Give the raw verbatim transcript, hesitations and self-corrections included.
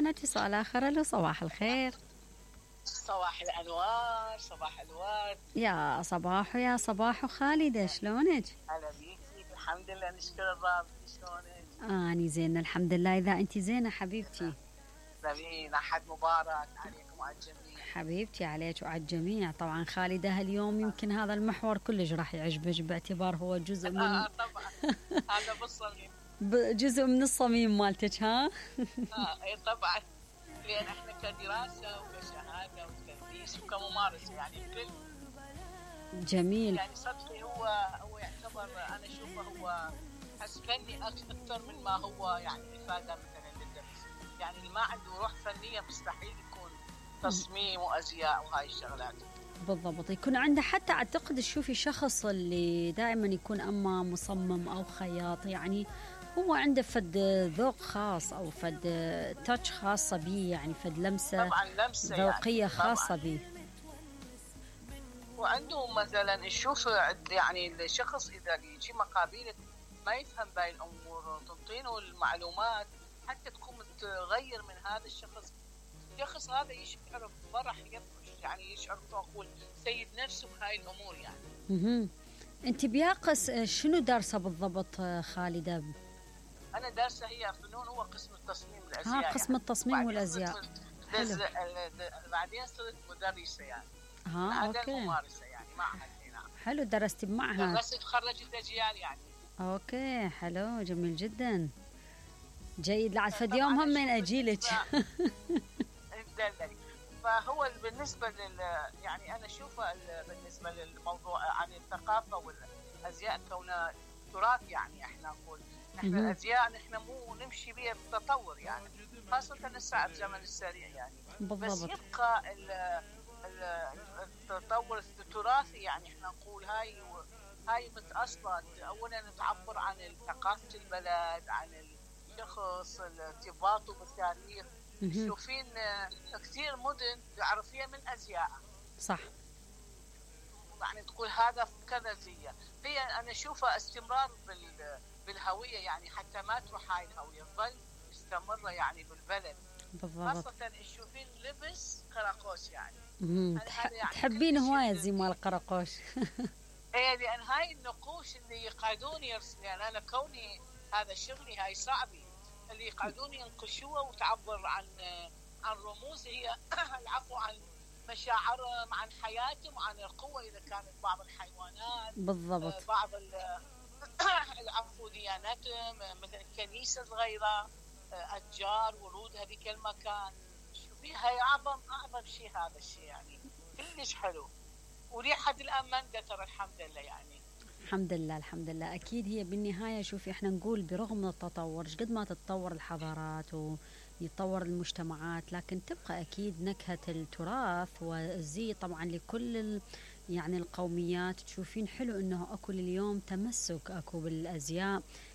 معنا اتصال آخر. ألو صباح الخير. صباح الأنوار، صباح الورد. يا صباح يا صباح خالدة، شلونك؟ هلا بيكي، الحمد لله نشكر الرب. شلونك؟ أني زينة الحمد لله. إذا أنت زينة حبيبتي. زين، أحد مبارك عليكم وعلى الجميع. حبيبتي عليك وعلى الجميع. طبعا خالدة هاليوم يمكن هذا المحور كلش راح يعجبك باعتبار هو جزء من آه طبعا هذا بالصميم. جزء من الصميم مالتك. ها آه اي طبعا، لأن احنا كدراسة وكشهادة وكتدريس وكممارسة يعني الكل. جميل. يعني صدقي هو هو يعتبر، أنا أشوفه هو حس فني أكثر من ما هو يعني إفادة مثلا للدرس. يعني اللي ما عنده روح فنية مستحيل يكون تصميم وأزياء وهاي الشغلات. بالضبط، يكون عنده حتى أعتقد تشوفي شخص اللي دائما يكون أما مصمم أو خياط، يعني هو عنده فد ذوق خاص أو فد تاتش خاصة بيه، يعني فد لمسة طبعا لمسة ذوقية يعني خاصة بيه. وعنده مثلا نشوف يعني الشخص إذا يجي مقابلك ما يفهم باقي الأمور تنطينه المعلومات حتى تكون تغير من هذا الشخص. الشخص هذا يشعر بفرح، يفرح يعني يشعر أقول سيد نفسه بهاي الأمور يعني. مهم. أنت بياقس شنو دارسة بالضبط خالدة؟ أنا دارسة هي فنون، هو قسم التصميم والأزياء. ها قسم يعني. التصميم والأزياء. حلو. بعدين صرت مدرسة يعني. ها أوكي. ممارسة يعني معهد هنا. حلو، درستي بمعهد. بس تخرجت أجيال يعني. أوكي حلو جميل جدا. جيد. لعد فد يوم هم من أجيلك. فهو بالنسبة لل يعني أنا أشوفه بالنسبة للموضوع عن الثقافة والأزياء كونها تراث، يعني إحنا نقول نحن الأزياء نحن مو نمشي بها بالتطور يعني، خاصة هسه الزمن السريع يعني. بالضبط. بس يبقى ال التطور التراثي، يعني إحنا نقول هاي هاي متأصلة. أولا تعبر عن ثقافة البلد، عن الشخص، ارتباطه بالتاريخ. تشوفين كثير مدن تعرفيها من أزياء. صح. يعني تقول هذا كذا زية. هي أنا أشوفها استمرار بالهوية يعني، حتى ما تروح هاي الهوية تظل مستمرة يعني بالبلد. بالضبط. خاصة تشوفين لبس قراقوش يعني. يعني تحبين هواية زي مال قراقوش. ايه، لأن هاي النقوش اللي يقعدون يرسم، يعني أنا كوني هذا شغلي هاي صعبي، اللي يقعدون ينقشوها وتعبر عن عن رموز هي العفو عن مشاعرهم، عن حياتهم، عن القوة إذا كانت بعض الحيوانات. بالضبط. بعض العفو دياناتهم، مثل الكنيسة صغيرة، أشجار، ورود هذيك المكان. شوفي هاي أعظم أعظم شيء هذا الشيء يعني كلش حلو، ولحد الآن ما اندثر الحمد لله يعني. الحمد لله الحمد لله. أكيد هي بالنهاية شوفي إحنا نقول برغم التطور قد ما تتطور الحضارات ويتطور المجتمعات، لكن تبقى أكيد نكهة التراث والزي طبعا لكل يعني القوميات. تشوفين حلو إنه أكو اليوم تمسك أكو بالأزياء